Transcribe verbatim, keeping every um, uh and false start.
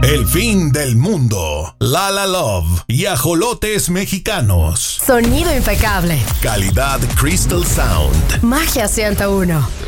El fin del mundo. La La Love y ajolotes mexicanos. Sonido impecable. Calidad Crystal Sound. Magia ciento uno.